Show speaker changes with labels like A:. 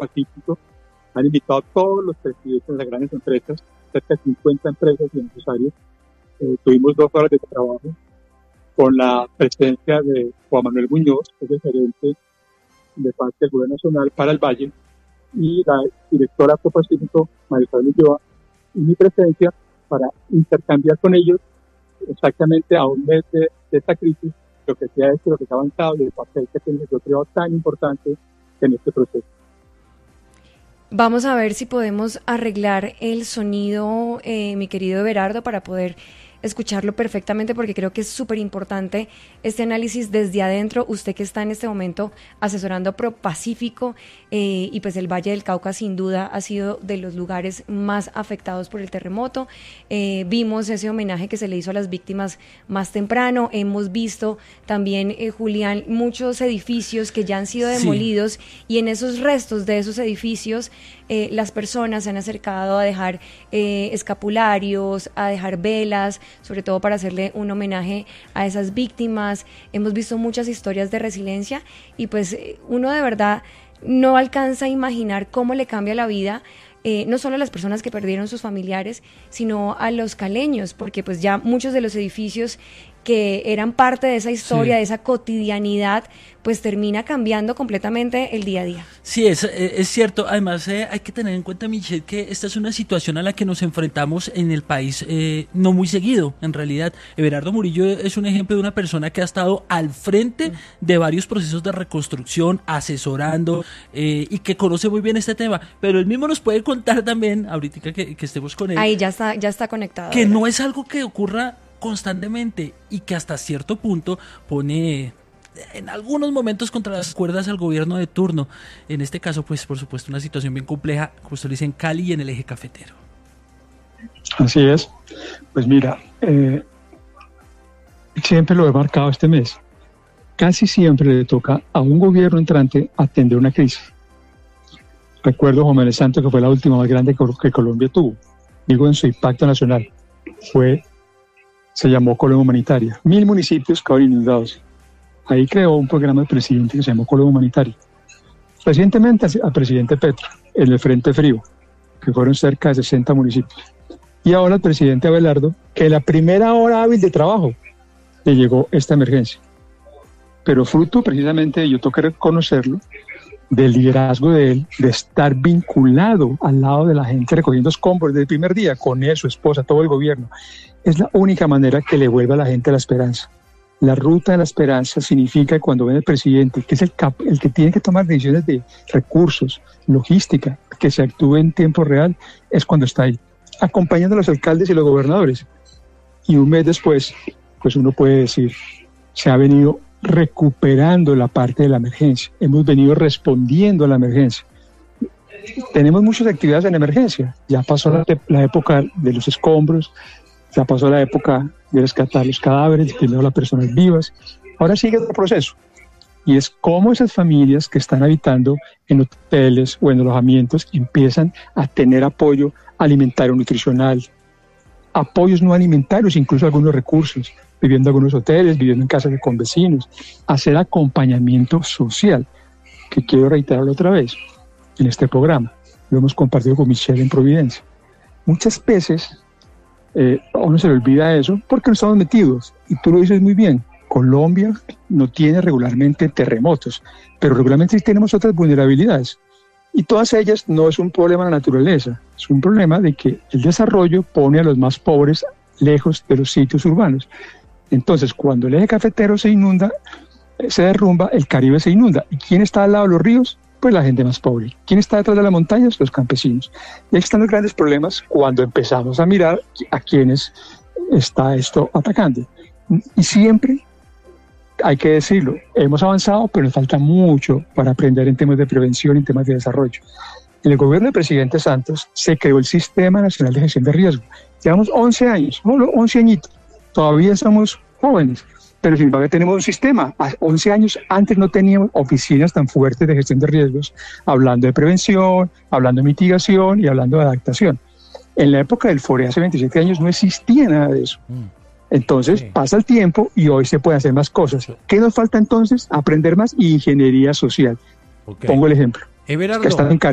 A: Pacífico. Han invitado a todos los presidentes de las grandes empresas, cerca de 50 empresas y empresarios. Tuvimos 2 horas de trabajo con la presencia de Juan Manuel Muñoz, que es el gerente de parte del Gobierno Nacional para el Valle, y la directora de Pacífico, María Isabel Ulloa, y mi presencia para intercambiar con ellos exactamente a un mes de esta crisis lo que se ha hecho, lo que se ha avanzado y el papel que tiene yo creo tan importante en este proceso.
B: Vamos a ver si podemos arreglar el sonido, mi querido Everardo, para poder escucharlo perfectamente, porque creo que es súper importante este análisis desde adentro. Usted que está en este momento asesorando a ProPacífico, y pues el Valle del Cauca sin duda ha sido de los lugares más afectados por el terremoto. Vimos ese homenaje que se le hizo a las víctimas más temprano. Hemos visto también, Julián, muchos edificios que ya han sido demolidos, y en esos restos de esos edificios las personas se han acercado a dejar escapularios, a dejar velas, sobre todo para hacerle un homenaje a esas víctimas. Hemos visto muchas historias de resiliencia, y pues uno de verdad no alcanza a imaginar cómo le cambia la vida, no solo a las personas que perdieron sus familiares, sino a los caleños, porque pues ya muchos de los edificios que eran parte de esa historia, de esa cotidianidad, pues termina cambiando completamente el día a día.
C: Sí, es cierto. Además, hay que tener en cuenta, Michelle, que esta es una situación a la que nos enfrentamos en el país no muy seguido, en realidad. Everardo Murillo es un ejemplo de una persona que ha estado al frente de varios procesos de reconstrucción, asesorando, y que conoce muy bien este tema, pero él mismo nos puede contar también, ahorita que estemos con él.
B: Ahí ya está conectado.
C: Que no es algo que ocurra constantemente, y que hasta cierto punto pone en algunos momentos contra las cuerdas al gobierno de turno. En este caso, pues por supuesto, una situación bien compleja, como usted lo dice, en Cali y en el eje cafetero.
A: Así es. Pues mira, siempre lo he marcado este mes. Casi siempre le toca a un gobierno entrante atender una crisis. Recuerdo Juan Manuel Santos, que fue la última más grande que Colombia tuvo. Digo, en su impacto nacional. Se llamó Colombia Humanitaria. 1.000 municipios quedaron inundados. Ahí creó un programa de presidente que se llamó Colombia Humanitaria. Recientemente al presidente Petro, en el Frente Frío, que fueron cerca de 60 municipios. Y ahora al presidente Abelardo, que en la primera hora hábil de trabajo le llegó esta emergencia. Pero fruto precisamente, yo tengo que reconocerlo, del liderazgo de él, de estar vinculado al lado de la gente recogiendo escombros desde el primer día, con él, su esposa, todo el gobierno. Es la única manera que le vuelva a la gente la esperanza. La ruta de la esperanza significa que cuando ven al presidente, que es el que tiene que tomar decisiones de recursos, logística, que se actúe en tiempo real, es cuando está ahí, acompañando a los alcaldes y los gobernadores. Y un mes después, pues uno puede decir, se ha venido recuperando la parte de la emergencia, hemos venido respondiendo a la emergencia. Tenemos muchas actividades en emergencia, ya pasó la época de los escombros, ya pasó la época de rescatar los cadáveres, primero las personas vivas, ahora sigue otro proceso, y es cómo esas familias que están habitando en hoteles o en alojamientos empiezan a tener apoyo alimentario, nutricional, apoyos no alimentarios, incluso algunos recursos, viviendo en algunos hoteles, viviendo en casas con vecinos, hacer acompañamiento social, que quiero reiterarlo otra vez en este programa, lo hemos compartido con Michelle en Providencia. Muchas veces a uno se le olvida eso porque no estamos metidos, y tú lo dices muy bien, Colombia no tiene regularmente terremotos, pero regularmente sí tenemos otras vulnerabilidades, y todas ellas no es un problema de la naturaleza, es un problema de que el desarrollo pone a los más pobres lejos de los sitios urbanos. Entonces, cuando el eje cafetero se inunda, se derrumba, el Caribe se inunda. ¿Y quién está al lado de los ríos? Pues la gente más pobre. ¿Quién está detrás de las montañas? Los campesinos. Y ahí están los grandes problemas cuando empezamos a mirar a quiénes está esto atacando. Y siempre, hay que decirlo, hemos avanzado, pero nos falta mucho para aprender en temas de prevención y en temas de desarrollo. En el gobierno del presidente Santos se creó el Sistema Nacional de Gestión de Riesgo. Llevamos 11 años, 11 añitos. Todavía somos jóvenes, pero sin embargo tenemos un sistema. 11 años antes no teníamos oficinas tan fuertes de gestión de riesgos, hablando de prevención, hablando de mitigación y hablando de adaptación. En la época del FORE, hace 27 años, no existía nada de eso. Entonces pasa el tiempo y hoy se pueden hacer más cosas. ¿Qué nos falta entonces? Aprender más y ingeniería social. Pongo el ejemplo.
D: Everardo.
A: Que están en